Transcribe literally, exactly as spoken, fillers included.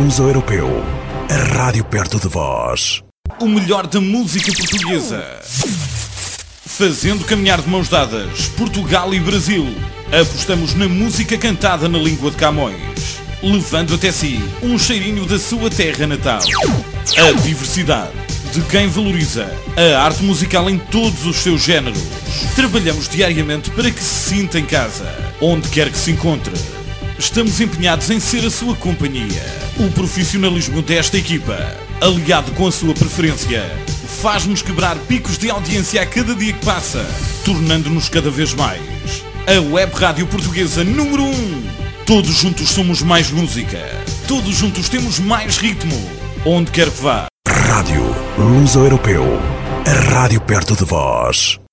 Luso-Europeu, a rádio perto de vós. O melhor da música portuguesa. Fazendo caminhar de mãos dadas Portugal e Brasil. Apostamos na música cantada na língua de Camões, levando até si um cheirinho da sua terra natal. A diversidade de quem valoriza a arte musical em todos os seus géneros. Trabalhamos diariamente para que se sinta em casa, onde quer que se encontre. Estamos empenhados em ser a sua companhia. O profissionalismo desta equipa, aliado com a sua preferência, faz-nos quebrar picos de audiência a cada dia que passa, tornando-nos cada vez mais a web rádio portuguesa número um. Todos juntos somos mais música. Todos juntos temos mais ritmo. Onde quer que vá. Rádio Luso-Europeu, a rádio perto de vós.